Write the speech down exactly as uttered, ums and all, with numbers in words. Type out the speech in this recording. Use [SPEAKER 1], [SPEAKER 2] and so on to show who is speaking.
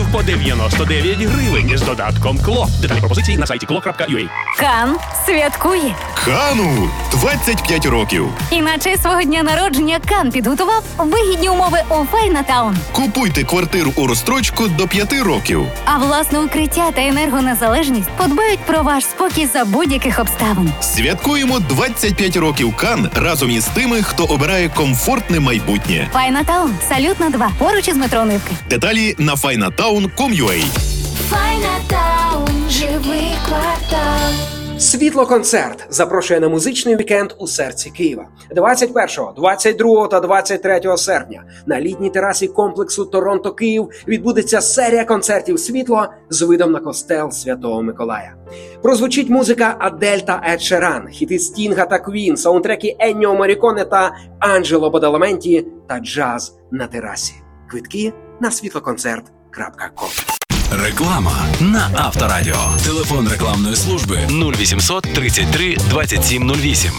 [SPEAKER 1] по дев'яносто дев'ять гривень з додатком КЛО. Деталі пропозиції на сайті кло крапка ю а.
[SPEAKER 2] Кан святкує.
[SPEAKER 3] Кану двадцять п'ять років.
[SPEAKER 2] І на честь свого дня народження Кан підготував вигідні умови у Файнатаун.
[SPEAKER 3] Купуйте квартиру у розстрочку до п'яти років.
[SPEAKER 2] А власне укриття та енергонезалежність подбають про ваш спокій за будь-яких обставин.
[SPEAKER 3] Святкуємо двадцять п'ять років Кан разом із тими, хто обирає комфортне майбутнє.
[SPEAKER 2] Файнатаун, Салютна два, поруч із метро Нивки.
[SPEAKER 3] Деталі на файнатаун крапка ком крапка ю а.
[SPEAKER 2] Файнатаун, живий квартал.
[SPEAKER 4] Світло-концерт запрошує на музичний вікенд у серці Києва. двадцять першого, двадцять другого та двадцять третього серпня на літній терасі комплексу Торонто-Київ відбудеться серія концертів «Світло» з видом на костел Святого Миколая. Прозвучить музика Адель та Ед Шеран, хіти Стінга та Квін, саундтреки Енніо Морріконе та Анджело Бадаламенті та джаз на терасі. Квитки на світлоконцерт крапка ком.
[SPEAKER 5] Реклама на Авторадіо. Телефон рекламної служби нуль вісімсот тридцять три двадцять сім нуль вісім.